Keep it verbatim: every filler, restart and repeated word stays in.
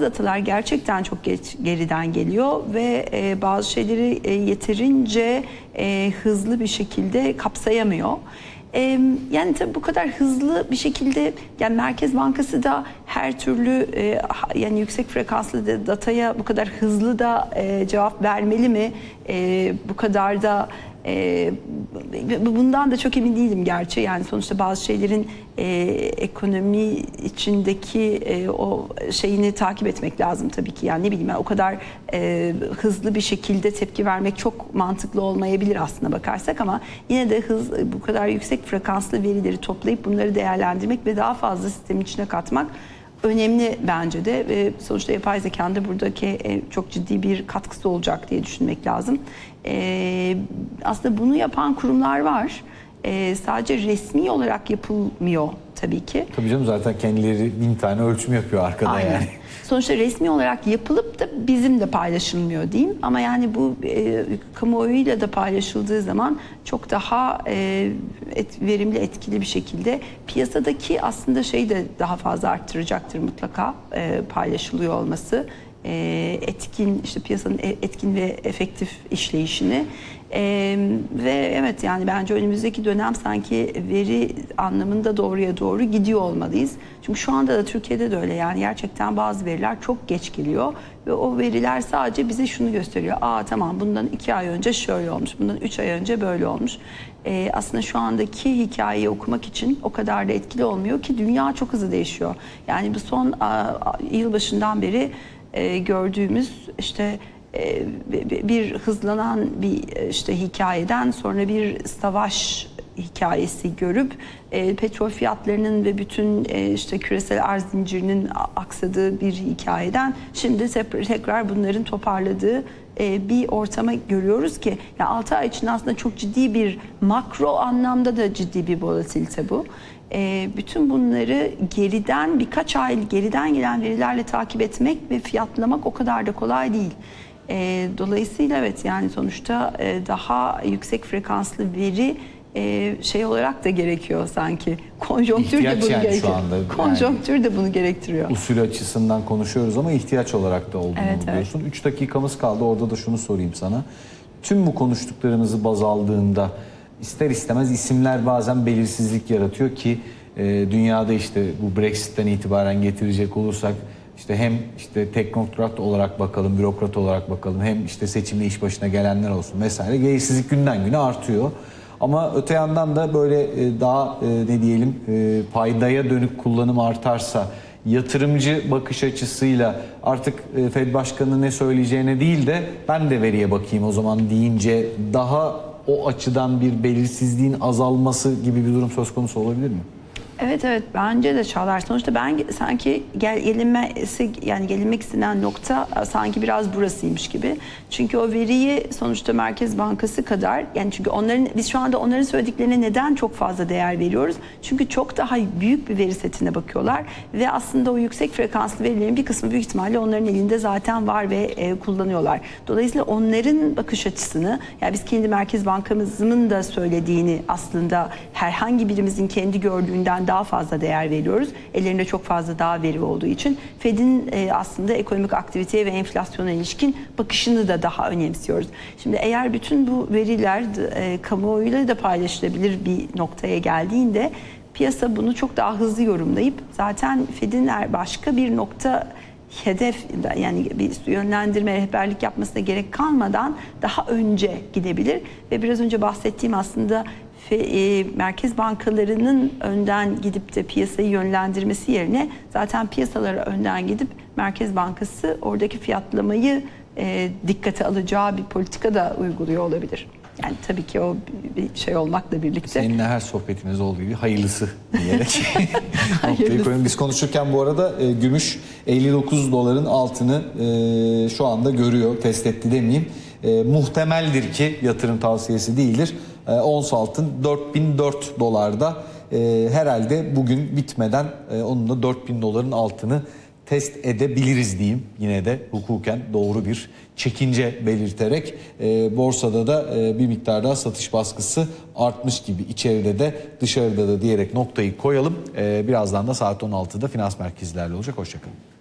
bazı datalar gerçekten çok geç, geriden geliyor ve e, bazı şeyleri e, yeterince e, hızlı bir şekilde kapsayamıyor. E, yani tabii bu kadar hızlı bir şekilde, yani Merkez Bankası da her türlü e, yani yüksek frekanslı da, dataya bu kadar hızlı da e, cevap vermeli mi? E, bu kadar da Ee, bundan da çok emin değilim gerçi. Yani sonuçta bazı şeylerin e, ekonomi içindeki e, o şeyini takip etmek lazım tabii ki. Yani ne bileyim ben, o kadar e, hızlı bir şekilde tepki vermek çok mantıklı olmayabilir aslında bakarsak, ama yine de hız, bu kadar yüksek frekanslı verileri toplayıp bunları değerlendirmek ve daha fazla sistemin içine katmak önemli bence de. Ve sonuçta yapay zekanın da buradaki çok ciddi bir katkısı olacak diye düşünmek lazım. Ee, aslında bunu yapan kurumlar var. Ee, sadece resmi olarak yapılmıyor tabii ki. Tabii canım, zaten kendileri bin tane ölçüm yapıyor arkada. Aynen. Yani. Sonuçta resmi olarak yapılıp da bizim de paylaşılmıyor diyeyim. Ama yani bu e, kamuoyuyla da paylaşıldığı zaman çok daha e, et, verimli, etkili bir şekilde piyasadaki aslında şeyi de daha fazla arttıracaktır mutlaka e, paylaşılıyor olması. E, etkin, işte piyasanın etkin ve efektif işleyişini. Ee, ve evet, yani bence önümüzdeki dönem sanki veri anlamında doğruya doğru gidiyor olmalıyız. Çünkü şu anda da Türkiye'de de öyle, yani gerçekten bazı veriler çok geç geliyor ve o veriler sadece bize şunu gösteriyor: aa tamam, bundan iki ay önce şöyle olmuş, bundan üç ay önce böyle olmuş. Ee, aslında şu andaki hikayeyi okumak için o kadar da etkili olmuyor ki, dünya çok hızlı değişiyor. Yani bu son a, yılbaşından beri e, gördüğümüz işte bir hızlanan bir işte hikayeden sonra bir savaş hikayesi görüp e, petrol fiyatlarının ve bütün e, işte küresel arz zincirinin aksadığı bir hikayeden şimdi tekrar bunların toparladığı e, bir ortama görüyoruz ki, yani altı ay için aslında çok ciddi bir makro anlamda da ciddi bir volatilite bu. E, bütün bunları geriden, birkaç ay geriden gelen verilerle takip etmek ve fiyatlamak o kadar da kolay değil. E, dolayısıyla evet, yani sonuçta e, daha yüksek frekanslı veri e, şey olarak da gerekiyor sanki. Konjonktür ihtiyaç de bunu yani gerektiriyor. şu anda. Konjonktür yani, de bunu gerektiriyor. Usul açısından konuşuyoruz ama ihtiyaç olarak da olduğunu evet, biliyorsun. Evet. üç dakikamız kaldı. Orada da şunu sorayım sana. Tüm bu konuştuklarımızı baz aldığında ister istemez isimler bazen belirsizlik yaratıyor ki e, dünyada işte bu Brexit'ten itibaren getirecek olursak, İşte hem işte teknokrat olarak bakalım, bürokrat olarak bakalım, hem işte seçimle iş başına gelenler olsun vesaire, belirsizlik günden güne artıyor. Ama öte yandan da böyle daha ne diyelim paydaya dönük kullanım artarsa, yatırımcı bakış açısıyla artık Fed Başkanı ne söyleyeceğine değil de ben de veriye bakayım o zaman deyince daha o açıdan bir belirsizliğin azalması gibi bir durum söz konusu olabilir mi? Evet evet, bence de Çağlar. Sonuçta ben sanki gel, gelinmesi, yani gelinmek istenen nokta sanki biraz burasıymış gibi. Çünkü o veriyi sonuçta Merkez Bankası kadar, yani çünkü onların, biz şu anda onların söylediklerine neden çok fazla değer veriyoruz? Çünkü çok daha büyük bir veri setine bakıyorlar ve aslında o yüksek frekanslı verilerin bir kısmı büyük ihtimalle onların elinde zaten var ve e, kullanıyorlar. Dolayısıyla onların bakış açısını, yani biz kendi Merkez Bankamızın da söylediğini aslında herhangi birimizin kendi gördüğünden daha fazla değer veriyoruz. Ellerinde çok fazla daha veri olduğu için Fed'in e, aslında ekonomik aktiviteye ve enflasyona ilişkin bakışını da daha önemsiyoruz. Şimdi eğer bütün bu veriler e, kamuoyuyla da paylaşılabilir bir noktaya geldiğinde, piyasa bunu çok daha hızlı yorumlayıp zaten Fed'in başka bir nokta hedef, yani bir yönlendirme, rehberlik yapmasına gerek kalmadan daha önce gidebilir ve biraz önce bahsettiğim aslında merkez bankalarının önden gidip de piyasayı yönlendirmesi yerine zaten piyasalara önden gidip Merkez Bankası oradaki fiyatlamayı e, dikkate alacağı bir politika da uyguluyor olabilir. Yani tabii ki o bir şey olmakla birlikte. Seninle her sohbetimiz olduğu gibi hayırlısı diyerek hayırlısı. Biz konuşurken bu arada e, gümüş elli dokuz doların altını e, şu anda görüyor. Test etti demeyeyim. E, muhtemeldir ki yatırım tavsiyesi değildir. E, ons altın dört bin dört dolarda. E, herhalde bugün bitmeden e, onun da dört bin doların altını test edebiliriz diyeyim. Yine de hukuken doğru bir çekince belirterek e, borsada da e, bir miktar daha satış baskısı artmış gibi, içeride de dışarıda da diyerek noktayı koyalım. E, birazdan da saat on altıda finans merkezlerle olacak. Hoşçakalın.